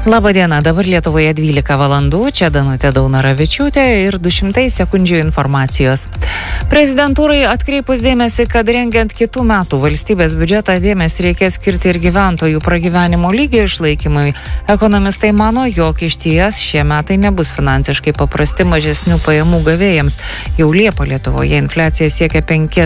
Labą dieną, dabar Lietuvoje 12 valandų, čia Danutė Daunoravičiūtė ir 200 sekundžių informacijos. Prezidentūrai atkreipus dėmesį, kad rengiant kitų metų valstybės biudžetą dėmesį reikės skirti ir gyventojų pragyvenimo lygio išlaikymui. Ekonomistai mano, jog išties šie metai nebus finansiškai paprasti mažesnių pajamų gavėjams. Jau Liepą Lietuvoje infliacija siekia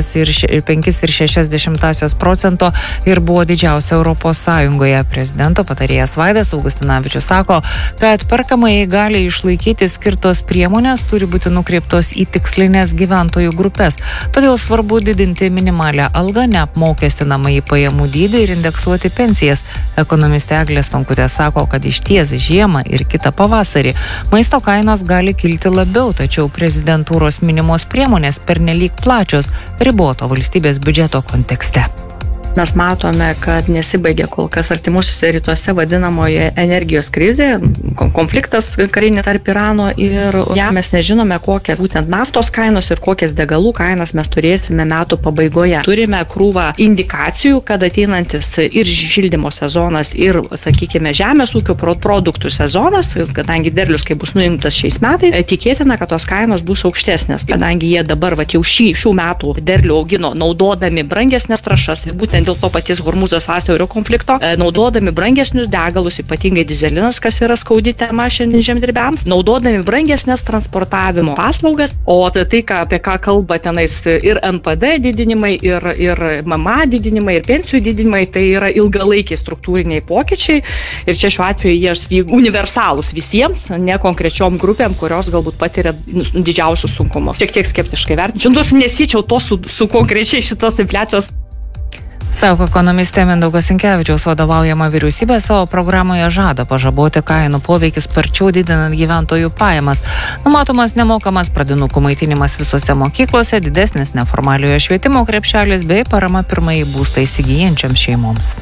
5,6% ir buvo didžiausia Europos Sąjungoje. Prezidento patarėjas Vaidas Augustinavičius sako, kad perkamajai galiai išlaikyti skirtos priemonės turi būti nukreiptos į tikslinės gyventojų grupės. Todėl svarbu didinti minimalią algą, neapmokestinamąjį pajamų dydį ir indeksuoti pensijas. Ekonomistė Eglė Stonkutė sako, kad išties žiemą ir kitą pavasarį maisto kainos gali kilti labiau, tačiau prezidentūros minimos priemonės pernelyg plačios riboto valstybės biudžeto kontekste. Mes matome, kad nesibaigia kol kas artimuosiuose rytuose vadinamoje energijos krizė, konfliktas karinė tarp Irano ir mes nežinome, kokias būtent naftos kainos ir kokias degalų kainas mes turėsime metų pabaigoje. Turime krūvą indikacijų, kad ateinantis ir šildymo sezonas ir, sakykime, žemės ūkio produktų sezonas, kadangi derlius, kai bus nuimtas šiais metais, tikėtina, kad tos kainos bus aukštesnės, kadangi jie dabar jau šių metų derlių augino naudodami brangesnės trąšas, būtent dėl to paties Hormūzo sąsiaurio konflikto, naudodami brangesnius degalus, ypatingai dizelinas, kas yra skaudi tema šiandien žemdirbiams, naudodami brangesnės transportavimo paslaugas, o tai, apie ką kalba tenais ir NPD didinimai, ir MMA didinimai, ir pensijų didinimai, tai yra ilgalaikiai struktūriniai pokyčiai ir čia šiuo atveju jie universalūs visiems, ne konkrečiom grupėm, kurios galbūt patiria didžiausius sunkumus. Šiek tiek skeptiškai vertinčiau, nors nesiečiau to su konkrečiai šitos infliacijos. Sako ekonomistė Mindaugas Sinkevičiaus vadovaujama vyriausybė savo programoje žada pažaboti kainų poveikį sparčiau didinant gyventojų pajamas. Numatomas nemokamas pradinukų maitinimas visose mokyklose, didesnis neformaliojo švietimo krepšelis bei parama pirmąjį būstą įsigyjančiams šeimoms.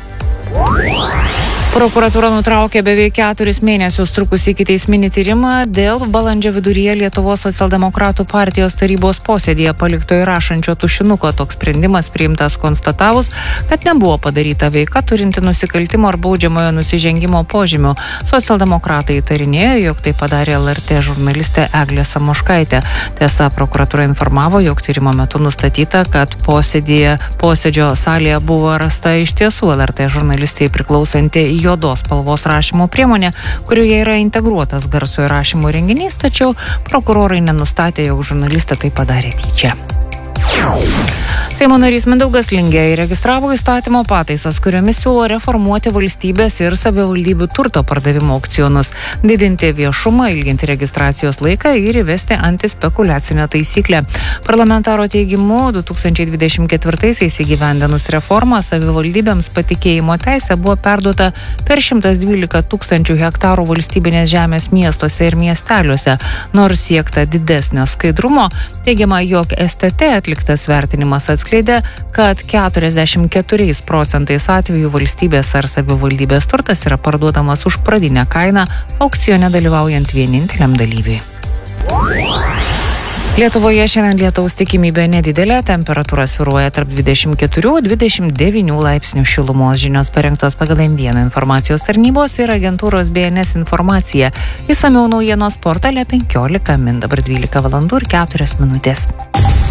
Prokuratūra nutraukė beveik 4 mėnesius trukusį ikiteisminį tyrimą dėl balandžio viduryje Lietuvos socialdemokratų partijos tarybos posėdėje palikto įrašančio tušinuko. Toks sprendimas priimtas konstatavus, kad nebuvo padaryta veika turinti nusikaltimo ar baudžiamojo nusižengimo požymių. Socialdemokratai įtarinėjo, jog tai padarė LRT žurnalistė Eglė Samoškaitė. Tiesa, prokuratūra informavo, jog tyrimo metu nustatyta, kad posėdžio salėje buvo rasta iš tiesų LRT žurnalistei priklausanti juodos spalvos rašymo priemonė, kurioje yra integruotas garso įrašymo renginys, tačiau prokurorai nenustatė, jog žurnalistė tai padarė tyčia. Seimo narys Mindaugas Lingė įregistravo įstatymo pataisas, kuriomis siūlo reformuoti valstybės ir savivaldybių turto pardavimo aukcionus, didinti viešumą, ilginti registracijos laiką ir įvesti antispekulacinę taisyklę. Parlamentaro teigimu, 2024-aisiais įgyvendinus reformą savivaldybėms patikėjimo teisė buvo perduota per 112 tūkstančių hektarų valstybinės žemės miestuose ir miesteliuose. Nors siekta didesnio skaidrumo, teigiama, jog STT atliktas vertinimas atskleidė, kad 44% atvejų valstybės ar savivaldybės turtas yra parduodamas už pradinę kainą aukcione dalyvaujant vieninteliam dalyviui. Lietuvoje šiandien lietaus tikimybė nedidelė, temperatūra svyruoja tarp 24–29 laipsnių šilumos. Žinios parengtos pagal M1 informacijos tarnybos ir agentūros BNS informacija. Išsamiau naujienos portale 15 min. Dabar 12 valandų ir 4 minutės.